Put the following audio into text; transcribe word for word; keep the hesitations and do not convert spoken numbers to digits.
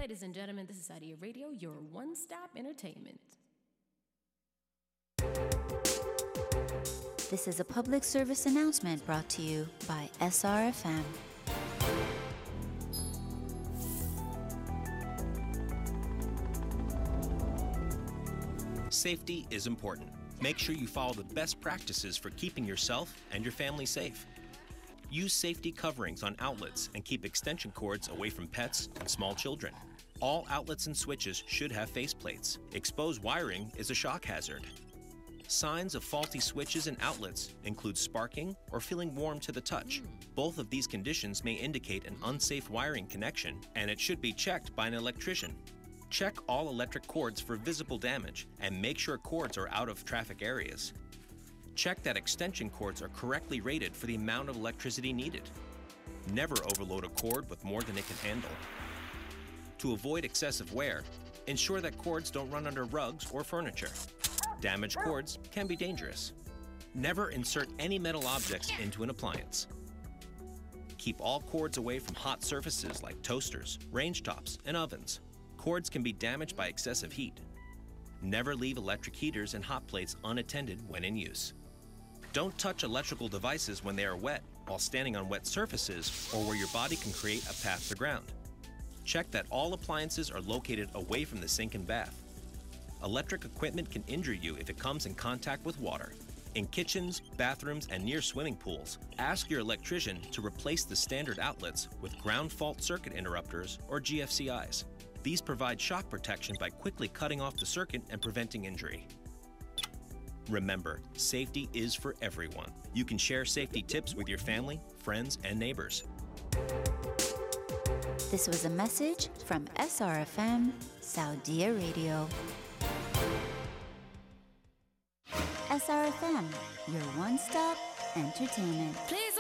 Ladies and gentlemen, this is Sadia Radio, your one-stop entertainment. This is a public service announcement brought to you by S R F M. Safety is important. Make sure you follow the best practices for keeping yourself and your family safe. Use safety coverings on outlets and keep extension cords away from pets and small children. All outlets and switches should have faceplates. Exposed wiring is a shock hazard. Signs of faulty switches and outlets include sparking or feeling warm to the touch. Both of these conditions may indicate an unsafe wiring connection, and it should be checked by an electrician. Check all electric cords for visible damage and make sure cords are out of traffic areas. Check that extension cords are correctly rated for the amount of electricity needed. Never overload a cord with more than it can handle. To avoid excessive wear, ensure that cords don't run under rugs or furniture. Damaged cords can be dangerous. Never insert any metal objects into an appliance. Keep all cords away from hot surfaces like toasters, range tops, and ovens. Cords can be damaged by excessive heat. Never leave electric heaters and hot plates unattended when in use. Don't touch electrical devices when they are wet while standing on wet surfaces or where your body can create a path to ground. Check that all appliances are located away from the sink and bath. Electric equipment can injure you if it comes in contact with water. In kitchens, bathrooms, and near swimming pools, ask your electrician to replace the standard outlets with ground fault circuit interrupters or G F C Is. These provide shock protection by quickly cutting off the circuit and preventing injury. Remember, safety is for everyone. You can share safety tips with your family, friends, and neighbors. This was a message from S R F M, Saudia Radio. S R F M, your one-stop entertainment. Please